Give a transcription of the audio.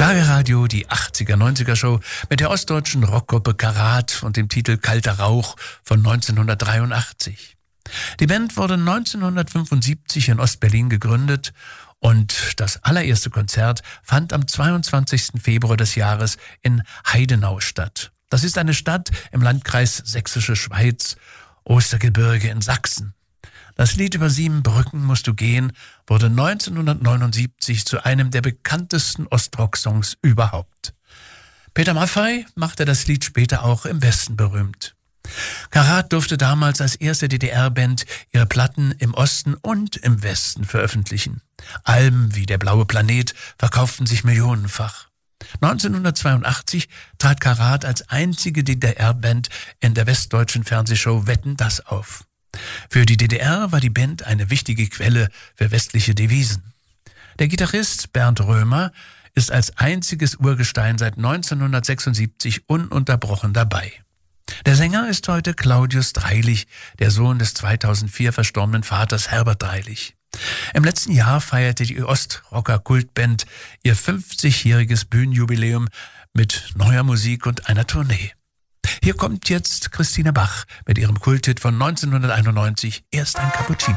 Schlagerradio, die 80er-90er Show mit der ostdeutschen Rockgruppe Karat und dem Titel Kalter Rauch von 1983. Die Band wurde 1975 in Ostberlin gegründet und das allererste Konzert fand am 22. Februar des Jahres in Heidenau statt. Das ist eine Stadt im Landkreis Sächsische Schweiz, Ostergebirge in Sachsen. Das Lied Über 7 Brücken musst du gehen wurde 1979 zu einem der bekanntesten Ostrock-Songs überhaupt. Peter Maffay machte das Lied später auch im Westen berühmt. Karat durfte damals als erste DDR-Band ihre Platten im Osten und im Westen veröffentlichen. Alben wie Der blaue Planet verkauften sich millionenfach. 1982 trat Karat als einzige DDR-Band in der westdeutschen Fernsehshow Wetten, dass auf. Für die DDR war die Band eine wichtige Quelle für westliche Devisen. Der Gitarrist Bernd Römer ist als einziges Urgestein seit 1976 ununterbrochen dabei. Der Sänger ist heute Claudius Dreilich, der Sohn des 2004 verstorbenen Vaters Herbert Dreilich. Im letzten Jahr feierte die Ostrocker-Kultband ihr 50-jähriges Bühnenjubiläum mit neuer Musik und einer Tournee. Hier kommt jetzt Christine Bach mit ihrem Kulthit von 1991, Erst ein Cappuccino.